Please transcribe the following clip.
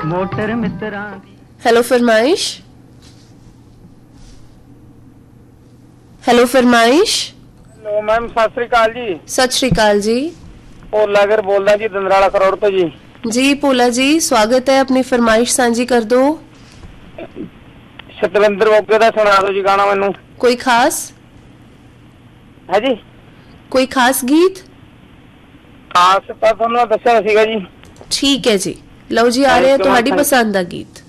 Motor मित्रा hello फरमाइश। Hello फरमाइश। Hello ma'am सत श्री अकाल जी। सत श्री अकाल जी। भोला घर बोलदा जी दंदराला खरोड़ तो जी। जी भोला जी स्वागत है, अपनी फरमाइश साझी कर दो। सतविंदर मोगे दा सुना दो जी गाना मैनू। कोई खास है जी? कोई खास गीत? खास तो तुहानू दस्सिया सीगा जी। ठीक है जी, लो जी आ रहे हैं तुहाडी पसंद दा गीत।